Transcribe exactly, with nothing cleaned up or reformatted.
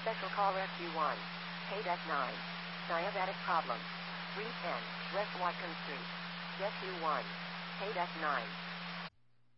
Special call Rescue one. Paydeck nine. Diabetic problem. three ten. West Watkin Street. Rescue one. Paydeck nine.